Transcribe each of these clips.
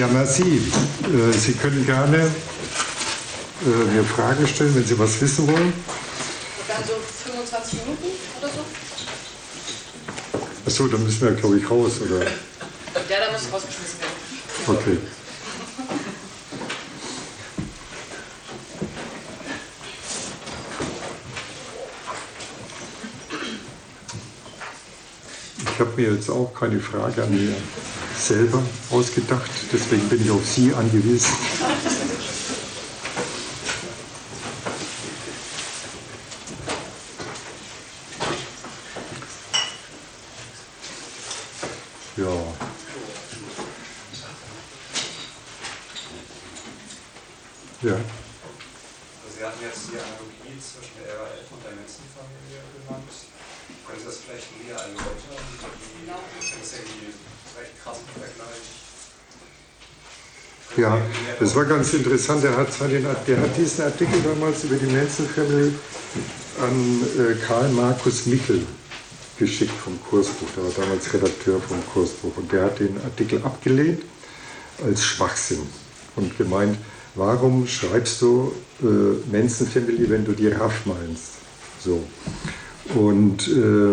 Ja, merci. Sie können gerne mir Fragen stellen, wenn Sie was wissen wollen. Dann so 25 Minuten oder so? Achso, dann müssen wir, glaube ich, raus, oder? Ja, da muss rausgeschmissen werden. Okay. Ich habe mir jetzt auch keine Frage an mir selber ausgedacht, deswegen bin ich auf Sie angewiesen. Ja. Ja. Sie hatten jetzt die Analogie zwischen der RAF und der Menschenfamilie genannt. Können Sie das vielleicht näher erläutern? Das ist irgendwie recht krassen Vergleich. Ja, das war ganz interessant. Der hat diesen Artikel damals über die Manson Family an Karl Markus Michel geschickt vom Kursbuch. Der war damals Redakteur vom Kursbuch. Und der hat den Artikel abgelehnt als Schwachsinn und gemeint, warum schreibst du Manson Family, wenn du die RAF meinst? So. Und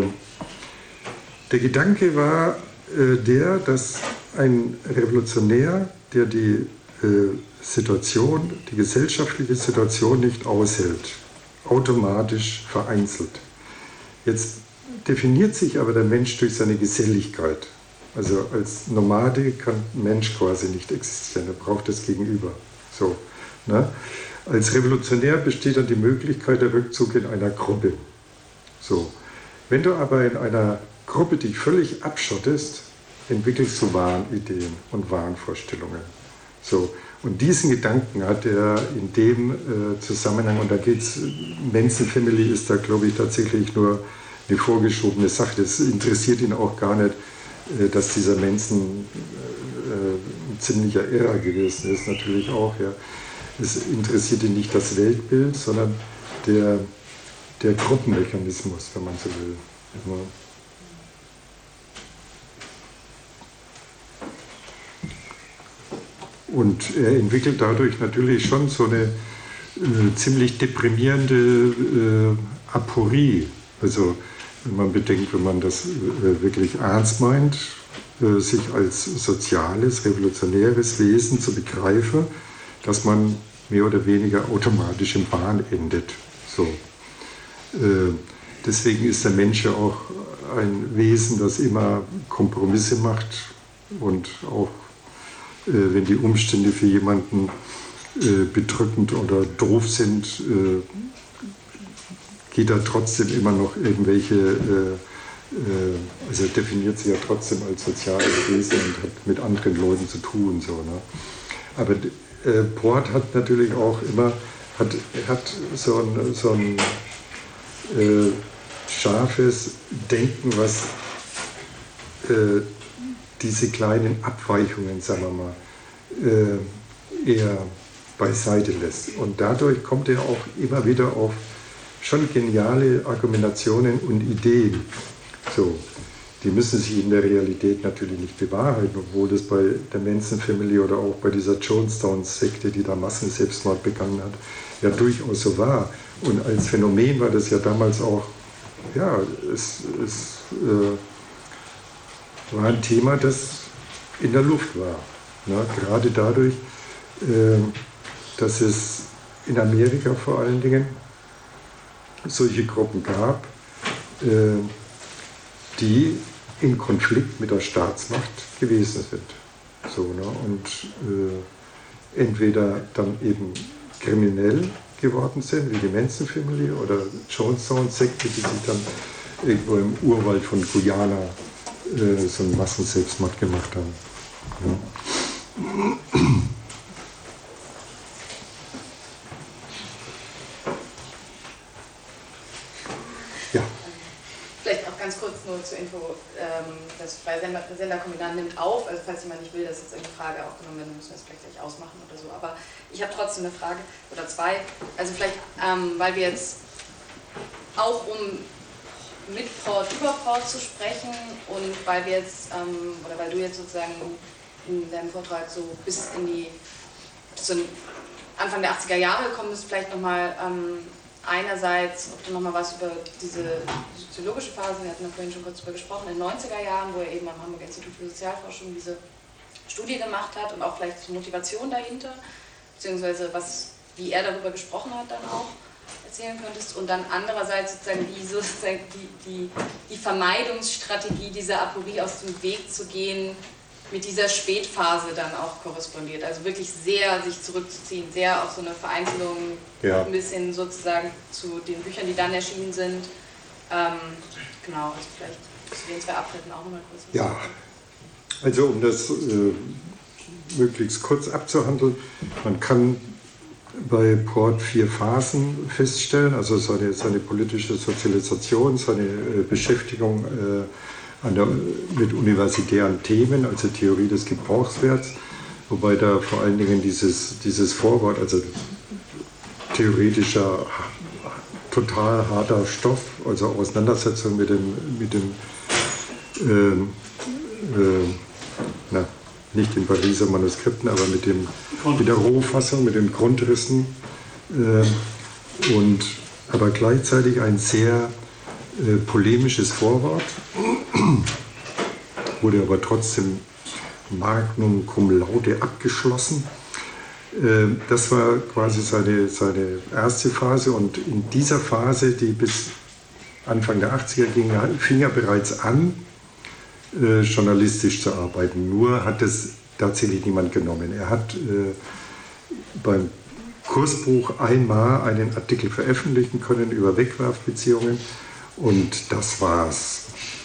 der Gedanke war der, dass ein Revolutionär, der die Situation, die gesellschaftliche Situation nicht aushält, automatisch vereinzelt. Jetzt definiert sich aber der Mensch durch seine Geselligkeit. Also als Nomade kann ein Mensch quasi nicht existieren, er braucht das Gegenüber. So, ne? Als Revolutionär besteht dann die Möglichkeit der Rückzug in einer Gruppe. So. Wenn du aber in einer Gruppe dich völlig abschottest, entwickelst du Wahnideen und Wahnvorstellungen. So. Und diesen Gedanken hat er in dem Zusammenhang, und da geht es, Manson Family ist da, glaube ich, tatsächlich nur eine vorgeschobene Sache. Das interessiert ihn auch gar nicht, dass dieser Manson ein ziemlicher Irrer gewesen ist, natürlich auch. Ja. Es interessiert ihn nicht das Weltbild, sondern der Gruppenmechanismus, wenn man so will. Ja. Und er entwickelt dadurch natürlich schon so eine ziemlich deprimierende Aporie. Also wenn man bedenkt, wenn man das wirklich ernst meint, sich als soziales, revolutionäres Wesen zu begreifen, dass man mehr oder weniger automatisch im Wahn endet. So. Deswegen ist der Mensch ja auch ein Wesen, das immer Kompromisse macht und auch wenn die Umstände für jemanden bedrückend oder doof sind, geht er trotzdem immer noch irgendwelche, also definiert sich ja trotzdem als soziales Wesen und hat mit anderen Leuten zu tun. So, ne? Aber Port hat natürlich auch immer, hat so ein scharfes Denken, was diese kleinen Abweichungen, sagen wir mal, eher beiseite lässt. Und dadurch kommt er auch immer wieder auf schon geniale Argumentationen und Ideen. So, die müssen sich in der Realität natürlich nicht bewahrheiten, obwohl das bei der Manson Family oder auch bei dieser Jonestown-Sekte, die da Massenselbstmord begangen hat, ja durchaus so war. Und als Phänomen war das ja damals auch, ja, es war ein Thema, das in der Luft war. Ne? Gerade dadurch, dass es in Amerika vor allen Dingen solche Gruppen gab, die in Konflikt mit der Staatsmacht gewesen sind. So, ne? Und entweder dann eben kriminell geworden sind, wie die Manson Family oder Jonestown-Sekte, die sich dann irgendwo im Urwald von Guyana so einen Massenselbstmord gemacht haben. Ja. Ja. Vielleicht auch ganz kurz nur zur Info, das bei Senderkombinat nimmt auf, also falls jemand nicht will, dass jetzt eine Frage aufgenommen wird, müssen wir es vielleicht gleich ausmachen oder so, aber ich habe trotzdem eine Frage oder zwei, also vielleicht, weil wir jetzt auch mit Port über Port zu sprechen und weil wir jetzt, oder weil du jetzt sozusagen in deinem Vortrag so bis in die so Anfang der 80er Jahre kommen, ist vielleicht nochmal einerseits, ob du nochmal was über diese soziologische Phase, wir hatten da vorhin schon kurz drüber gesprochen, in den 90er Jahren, wo er eben am Hamburger Institut für Sozialforschung diese Studie gemacht hat und auch vielleicht die Motivation dahinter, beziehungsweise wie er darüber gesprochen hat dann auch erzählen könntest, und dann andererseits sozusagen wie sozusagen die Vermeidungsstrategie dieser Aporie aus dem Weg zu gehen mit dieser Spätphase dann auch korrespondiert. Also wirklich sehr sich zurückzuziehen, sehr auf so eine Vereinzelung, ein bisschen sozusagen zu den Büchern, die dann erschienen sind. Genau, also vielleicht zu den zwei Abschnitten auch nochmal kurz. Ja, also um das möglichst kurz abzuhandeln, man kann bei Port 4 Phasen feststellen, also seine politische Sozialisation, seine Beschäftigung mit universitären Themen, also Theorie des Gebrauchswerts, wobei da vor allen Dingen dieses Vorwort, also theoretischer, total harter Stoff, also Auseinandersetzung mit dem nicht den Pariser Manuskripten, aber mit der Rohfassung, mit den Grundrissen, aber gleichzeitig ein sehr polemisches Vorwort, wurde aber trotzdem Magnum cum laude abgeschlossen. Das war quasi seine erste Phase, und in dieser Phase, die bis Anfang der 80er ging, fing er bereits an, journalistisch zu arbeiten. Nur hat es tatsächlich niemand genommen. Er hat beim Kursbuch einmal einen Artikel veröffentlichen können über Wegwerfbeziehungen, und das war's.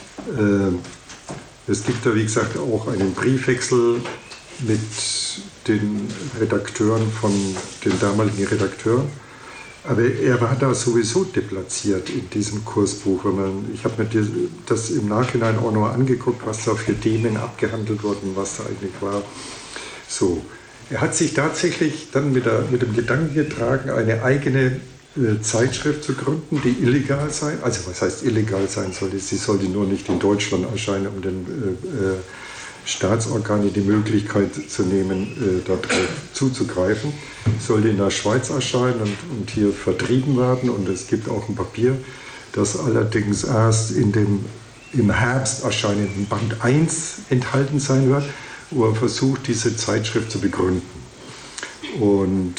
Es gibt da, wie gesagt, auch einen Briefwechsel mit den Redakteuren den damaligen Redakteuren. Aber er war da sowieso deplatziert in diesem Kursbuch. Ich habe mir das im Nachhinein auch noch angeguckt, was da für Themen abgehandelt wurden, was da eigentlich war. So. Er hat sich tatsächlich dann mit dem Gedanken getragen, eine eigene Zeitschrift zu gründen, die illegal sein, also was heißt illegal sein sollte, sie sollte nur nicht in Deutschland erscheinen, um den Staatsorganen die Möglichkeit zu nehmen, darauf zuzugreifen, sollte in der Schweiz erscheinen und hier vertrieben werden, und es gibt auch ein Papier, das allerdings erst im Herbst erscheinenden Band 1 enthalten sein wird, wo er versucht, diese Zeitschrift zu begründen. Und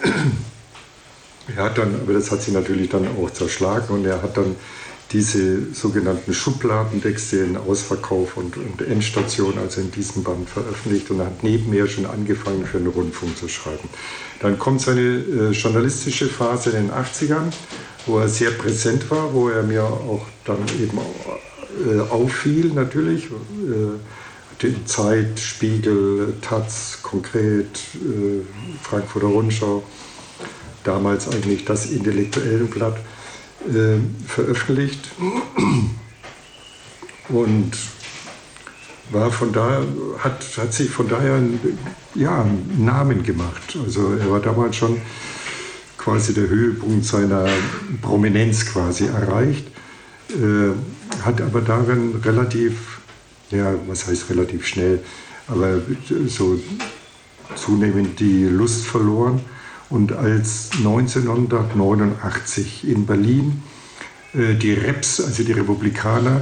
er hat dann, aber das hat sich natürlich dann auch zerschlagen, und er hat dann diese sogenannten Schubladentexte in Ausverkauf und Endstation, also in diesem Band, veröffentlicht, und hat nebenher schon angefangen, für den Rundfunk zu schreiben. Dann kommt seine journalistische Phase in den 80ern, wo er sehr präsent war, wo er mir auch dann eben auffiel natürlich. Die Zeit, Spiegel, Taz, Konkret, Frankfurter Rundschau, damals eigentlich das Intellektuellenblatt, veröffentlicht, und war von daher, hat sich von daher einen Namen gemacht. Also er war damals schon quasi der Höhepunkt seiner Prominenz quasi erreicht, hat aber darin relativ, was heißt relativ schnell, aber so zunehmend die Lust verloren. Und als 1989 in Berlin die Reps, also die Republikaner,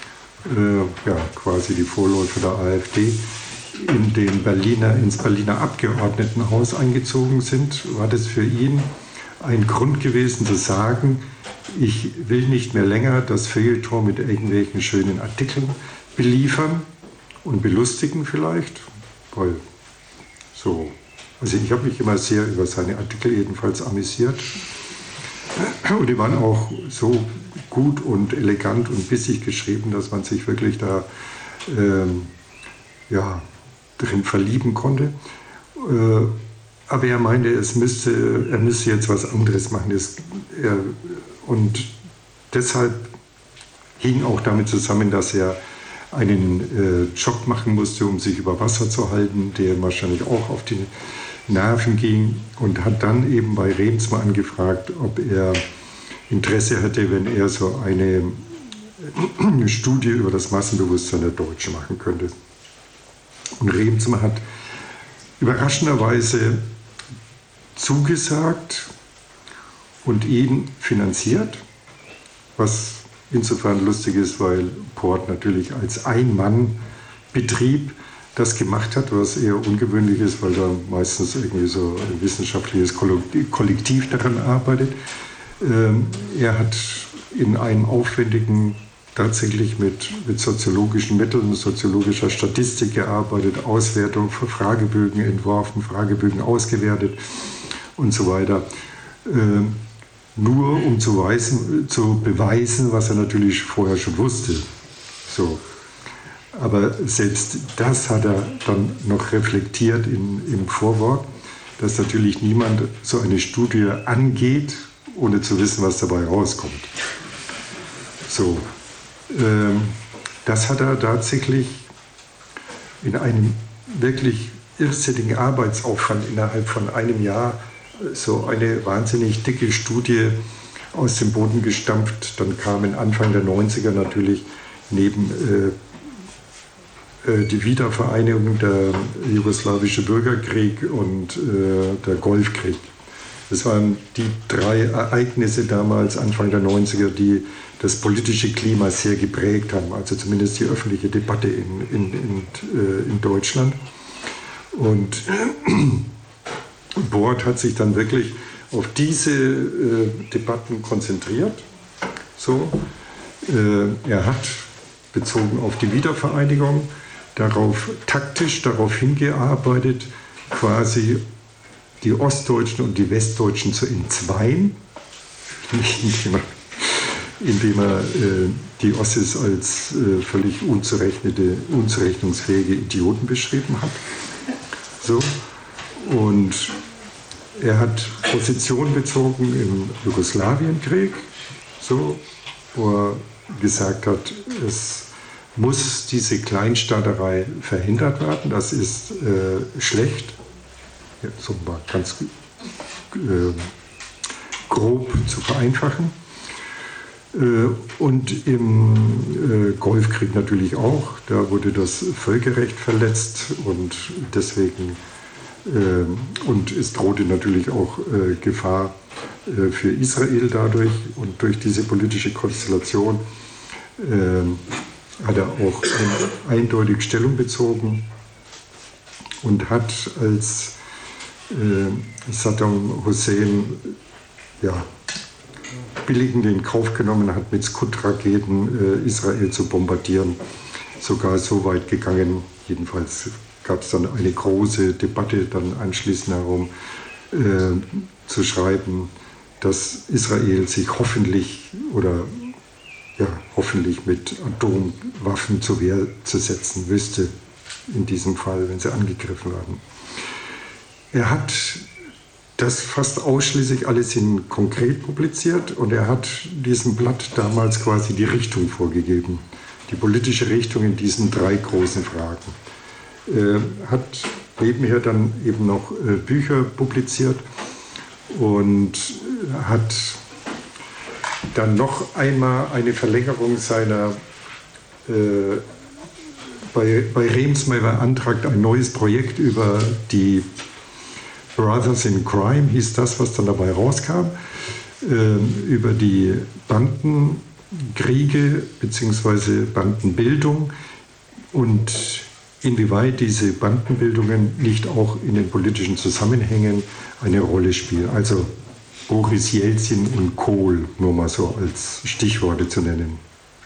quasi die Vorläufer der AfD, ins Berliner Abgeordnetenhaus eingezogen sind, war das für ihn ein Grund gewesen zu sagen, ich will nicht mehr länger das Feuilleton mit irgendwelchen schönen Artikeln beliefern und belustigen vielleicht, weil so. Also ich habe mich immer sehr über seine Artikel jedenfalls amüsiert. Und die waren auch so gut und elegant und bissig geschrieben, dass man sich wirklich da drin verlieben konnte. Aber er meinte, er müsste jetzt was anderes machen. Und deshalb hing auch damit zusammen, dass er einen Job machen musste, um sich über Wasser zu halten, der wahrscheinlich auch auf die Nerven ging, und hat dann eben bei Remsmar angefragt, ob er Interesse hätte, wenn er so eine Studie über das Massenbewusstsein der Deutschen machen könnte. Und Remsmar hat überraschenderweise zugesagt und ihn finanziert, was insofern lustig ist, weil Port natürlich als Ein-Mann-Betrieb das gemacht hat, was eher ungewöhnlich ist, weil da meistens irgendwie so ein wissenschaftliches Kollektiv daran arbeitet. Er hat in einem aufwendigen, tatsächlich mit soziologischen Mitteln, soziologischer Statistik gearbeitet, Auswertung für Fragebögen entworfen, Fragebögen ausgewertet und so weiter. Nur um zu beweisen, was er natürlich vorher schon wusste. So. Aber selbst das hat er dann noch reflektiert im Vorwort, dass natürlich niemand so eine Studie angeht, ohne zu wissen, was dabei rauskommt. So. Das hat er tatsächlich in einem wirklich irrsinnigen Arbeitsaufwand innerhalb von einem Jahr so eine wahnsinnig dicke Studie aus dem Boden gestampft. Dann kamen Anfang der 90er natürlich neben die Wiedervereinigung, der jugoslawische Bürgerkrieg und der Golfkrieg. Das waren die 3 Ereignisse damals, Anfang der 90er, die das politische Klima sehr geprägt haben, also zumindest die öffentliche Debatte in Deutschland. Und Bort hat sich dann wirklich auf diese Debatten konzentriert. So, er hat bezogen auf die Wiedervereinigung taktisch darauf hingearbeitet, quasi die Ostdeutschen und die Westdeutschen zu entzweien, indem er die Ossis als völlig unzurechnungsfähige Idioten beschrieben hat. So. Und er hat Position bezogen im Jugoslawienkrieg, so, wo er gesagt hat, es muss diese Kleinstaaterei verhindert werden, das ist schlecht, ja, so mal ganz grob zu vereinfachen. Und im Golfkrieg natürlich auch, da wurde das Völkerrecht verletzt und deswegen und es drohte natürlich auch Gefahr für Israel dadurch und durch diese politische Konstellation hat er auch eindeutig Stellung bezogen und hat als Saddam Hussein billigend in Kauf genommen hat, mit Scud-Raketen Israel zu bombardieren, sogar so weit gegangen, jedenfalls gab es dann eine große Debatte dann anschließend herum, zu schreiben, dass Israel sich hoffentlich mit Atomwaffen zur Wehr zu setzen wüsste, in diesem Fall, wenn sie angegriffen werden. Er hat das fast ausschließlich alles in konkret publiziert und er hat diesem Blatt damals quasi die Richtung vorgegeben, die politische Richtung in diesen 3 großen Fragen. Hat nebenher dann eben noch Bücher publiziert und hat dann noch einmal eine Verlängerung seiner, bei Remsmar beantragt ein neues Projekt über die Brothers in Crime, hieß das, was dann dabei rauskam, über die Bandenkriege bzw. Bandenbildung und inwieweit diese Bandenbildungen nicht auch in den politischen Zusammenhängen eine Rolle spielen. Also Boris Jelzin und Kohl, nur mal so als Stichworte zu nennen.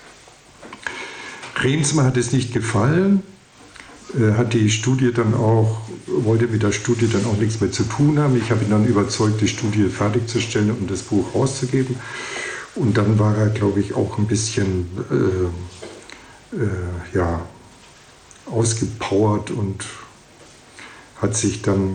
Remsmar hat es nicht gefallen, hat die Studie dann auch, wollte mit der Studie dann auch nichts mehr zu tun haben. Ich habe ihn dann überzeugt, die Studie fertigzustellen und das Buch rauszugeben. Und dann war er, glaube ich, auch ein bisschen ausgepowert und hat sich dann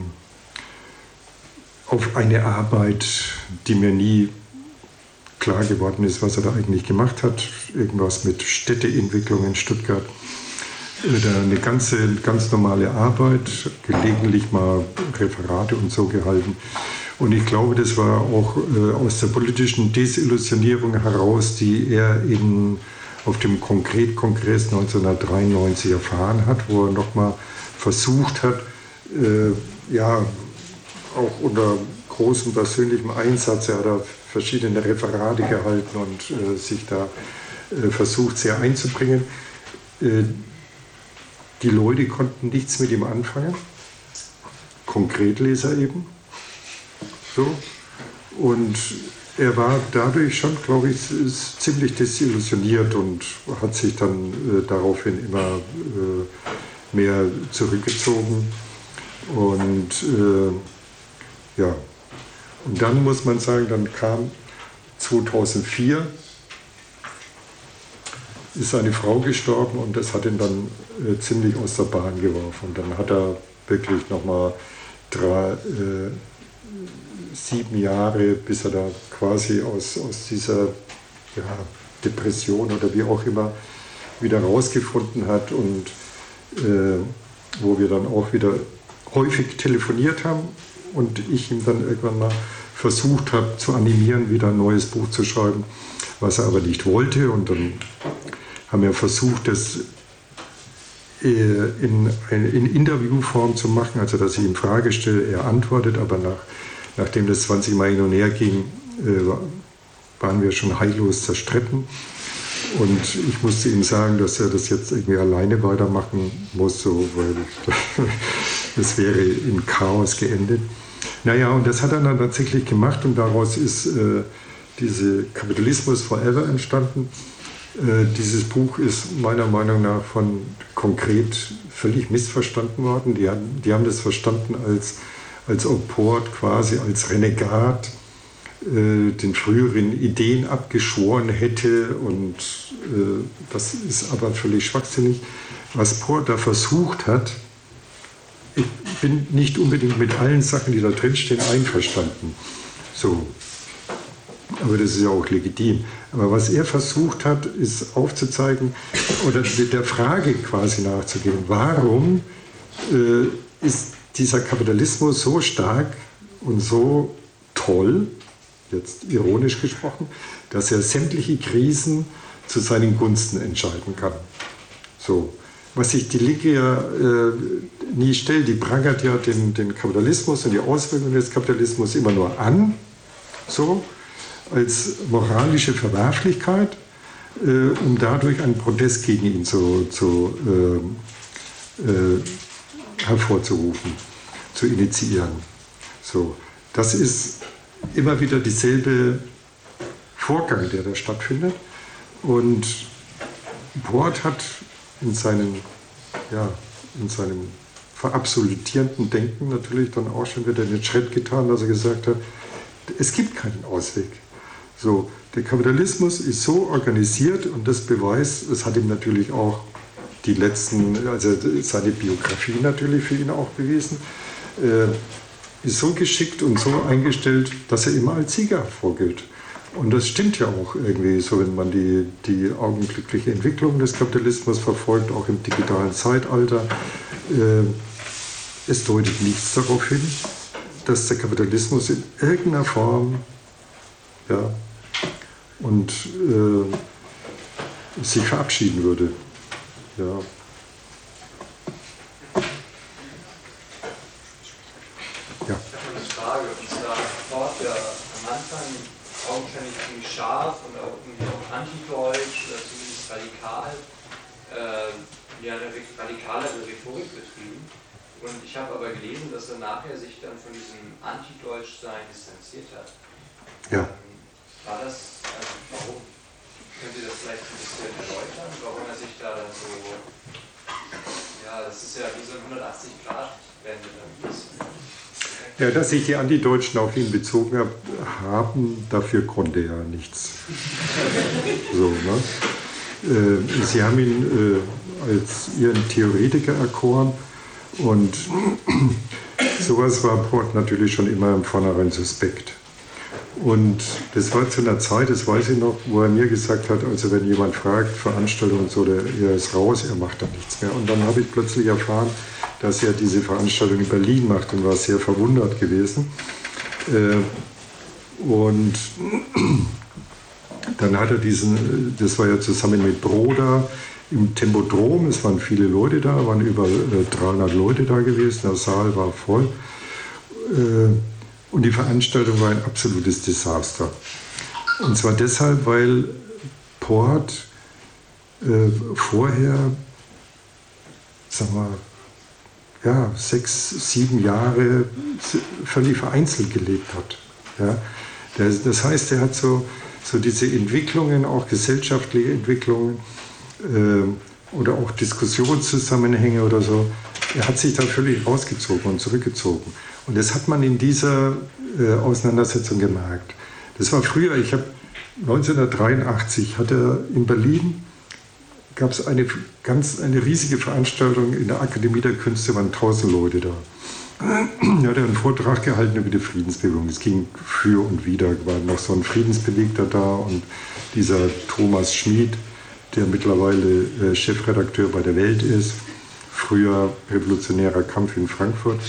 auf eine Arbeit, die mir nie klar geworden ist, was er da eigentlich gemacht hat, irgendwas mit Städteentwicklung in Stuttgart, eine ganz normale Arbeit, gelegentlich mal Referate und so gehalten. Und ich glaube, das war auch aus der politischen Desillusionierung heraus, die er auf dem Konkretkongress 1993 erfahren hat, wo er nochmal versucht hat, ja, auch unter großem persönlichem Einsatz, er hat da verschiedene Referate gehalten und sich da versucht sehr einzubringen. Die Leute konnten nichts mit ihm anfangen, Konkretleser eben. So. Und er war dadurch schon, glaube ich, ziemlich desillusioniert und hat sich dann daraufhin immer mehr zurückgezogen. Und ja, und dann muss man sagen, dann kam 2004, ist seine Frau gestorben und das hat ihn dann ziemlich aus der Bahn geworfen. Und dann hat er wirklich nochmal 7 Jahre, bis er da quasi aus dieser Depression oder wie auch immer wieder rausgefunden hat und wo wir dann auch wieder häufig telefoniert haben und ich ihm dann irgendwann mal versucht habe zu animieren, wieder ein neues Buch zu schreiben, was er aber nicht wollte. Und dann haben wir versucht, das in Interviewform zu machen, also dass ich ihm Frage stelle, er antwortet, aber nachdem das 20 Mal hin und her ging, waren wir schon heillos zerstritten. Und ich musste ihm sagen, dass er das jetzt irgendwie alleine weitermachen muss, so, weil das wäre in Chaos geendet. Naja, und das hat er dann tatsächlich gemacht und daraus ist diese Kapitalismus Forever entstanden. Dieses Buch ist meiner Meinung nach von Konkret völlig missverstanden worden. Die haben das verstanden, als ob Port quasi als Renegat den früheren Ideen abgeschworen hätte und das ist aber völlig schwachsinnig. Was Port da versucht hat, ich bin nicht unbedingt mit allen Sachen, die da drinstehen, einverstanden. So. Aber das ist ja auch legitim. Aber was er versucht hat, ist aufzuzeigen oder der Frage quasi nachzugehen, warum ist dieser Kapitalismus so stark und so toll, jetzt ironisch gesprochen, dass er sämtliche Krisen zu seinen Gunsten entscheiden kann. So. Was sich die Linke ja nie stellt, die prangert ja den Kapitalismus und die Auswirkungen des Kapitalismus immer nur an, so, als moralische Verwerflichkeit, um dadurch einen Protest gegen ihn hervorzurufen, zu initiieren. So, das ist immer wieder dieselbe Vorgang, der da stattfindet. Und Port hat in seinem verabsolutierenden Denken natürlich dann auch schon wieder den Schritt getan, dass er gesagt hat, es gibt keinen Ausweg. So, der Kapitalismus ist so organisiert und das beweist, es hat ihm natürlich auch also seine Biografie natürlich für ihn auch bewiesen, ist so geschickt und so eingestellt, dass er immer als Sieger hervorgeht. Und das stimmt ja auch irgendwie so, wenn man die augenblickliche Entwicklung des Kapitalismus verfolgt, auch im digitalen Zeitalter. Es deutet nichts darauf hin, dass der Kapitalismus in irgendeiner Form sich verabschieden würde. Ja. Ja. Ich habe eine Frage, und zwar Port ja am Anfang augenscheinlich ziemlich scharf und auch irgendwie auch antideutsch oder zumindest radikal, eine radikalere Rhetorik betrieben. Und ich habe aber gelesen, dass er nachher sich dann von diesem Antideutschsein distanziert hat. Ja. War das, warum? Könnt ihr das vielleicht ein bisschen erläutern, warum er sich da dann so, das ist ja wie so ein 180-Grad-Wende dann ist. Ja, dass sich die Antideutschen auf ihn bezogen haben, dafür konnte er nichts. So, ne? Sie haben ihn als ihren Theoretiker erkoren und sowas war Port natürlich schon immer im Vornherein suspekt. Und das war zu einer Zeit, das weiß ich noch, wo er mir gesagt hat, also wenn jemand fragt, Veranstaltung und so, er ist raus, er macht da nichts mehr. Und dann habe ich plötzlich erfahren, dass er diese Veranstaltung in Berlin macht und war sehr verwundert gewesen. Und dann hat er das war ja zusammen mit Broda, im Tempodrom, es waren viele Leute da, waren über 300 Leute da gewesen, der Saal war voll. Und die Veranstaltung war ein absolutes Desaster. Und zwar deshalb, weil Port vorher, sagen wir, ja, 6, 7 Jahre völlig vereinzelt gelebt hat. Ja? Das heißt, er hat so diese Entwicklungen, auch gesellschaftliche Entwicklungen oder auch Diskussionszusammenhänge oder so, er hat sich da völlig rausgezogen und zurückgezogen. Und das hat man in dieser Auseinandersetzung gemerkt. Das war früher, 1983 hat er in Berlin, gab es eine riesige Veranstaltung in der Akademie der Künste, waren 1000 Leute da. Er hat einen Vortrag gehalten über die Friedensbewegung. Es ging für und wider, war noch so ein Friedensbewegter da und dieser Thomas Schmid, der mittlerweile Chefredakteur bei der Welt ist, früher Revolutionärer Kampf in Frankfurt.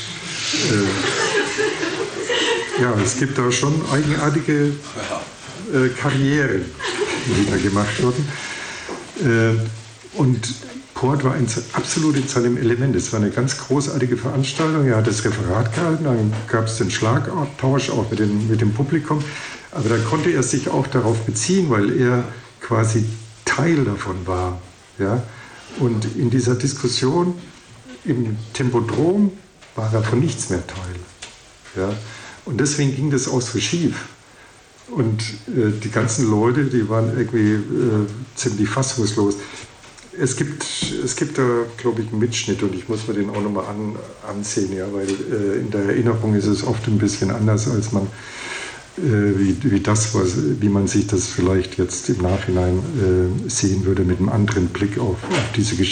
Ja, es gibt da schon eigenartige Karrieren, die da gemacht wurden. Und Port war absolut in seinem Element. Es war eine ganz großartige Veranstaltung. Er hat das Referat gehalten, dann gab es den Schlagabtausch auch mit dem Publikum. Aber da konnte er sich auch darauf beziehen, weil er quasi Teil davon war. Ja? Und in dieser Diskussion im Tempodrom war er von nichts mehr Teil. Ja? Und deswegen ging das auch so schief. Und die ganzen Leute, die waren irgendwie ziemlich fassungslos. Es gibt da, glaube ich, einen Mitschnitt und ich muss mir den auch nochmal ansehen, ja, weil in der Erinnerung ist es oft ein bisschen anders, als man wie man sich das vielleicht jetzt im Nachhinein sehen würde mit einem anderen Blick auf diese Geschichte.